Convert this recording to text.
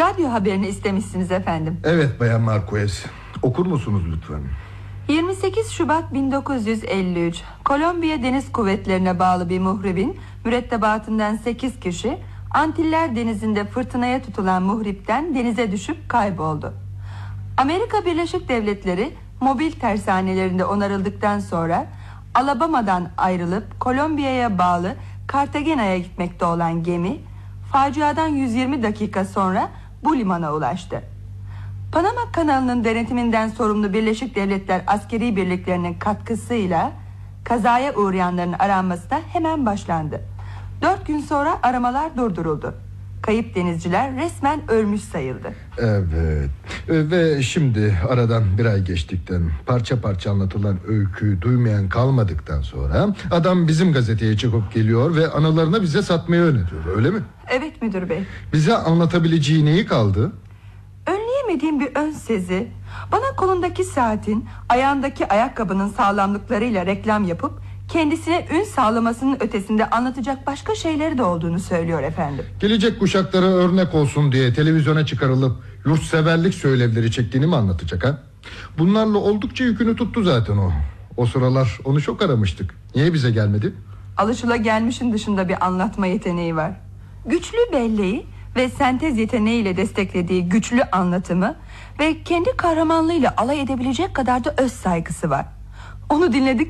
Radyo haberini istemişsiniz efendim. Evet Bayan Marquez, okur musunuz lütfen? 28 Şubat 1953 Kolombiya Deniz Kuvvetlerine bağlı bir muhribin mürettebatından 8 kişi Antiller Denizi'nde fırtınaya tutulan muhripten denize düşüp kayboldu. Amerika Birleşik Devletleri mobil tersanelerinde onarıldıktan sonra Alabama'dan ayrılıp Kolombiya'ya bağlı Cartagena'ya gitmekte olan gemi faciadan 120 dakika sonra bu limana ulaştı. Panama kanalının denetiminden sorumlu Birleşik Devletler askeri birliklerinin katkısıyla kazaya uğrayanların aranması da hemen başlandı. 4 gün sonra aramalar durduruldu. Kayıp denizciler resmen ölmüş sayıldı. Evet. Ve şimdi aradan bir ay geçtikten, parça parça anlatılan öyküyü duymayan kalmadıktan sonra adam bizim gazeteye çıkıp geliyor ve anılarını bize satmayı öneriyor, öyle mi? Evet müdür bey. Bize anlatabileceği neyi kaldı? Önleyemediğim bir ön sezi, bana kolundaki saatin, ayağındaki ayakkabının sağlamlıklarıyla reklam yapıp kendisine ün sağlamasının ötesinde anlatacak başka şeyleri de olduğunu söylüyor efendim. Gelecek kuşaklara örnek olsun diye televizyona çıkarılıp yurtseverlik söylevleri çektiğini mi anlatacak ha? Bunlarla oldukça yükünü tuttu zaten o. O sıralar onu çok aramıştık. Niye bize gelmedi? Alışılagelmişin dışında bir anlatma yeteneği var. Güçlü belleği ve sentez yeteneğiyle desteklediği güçlü anlatımı ve kendi kahramanlığıyla alay edebilecek kadar da öz saygısı var. Onu dinledik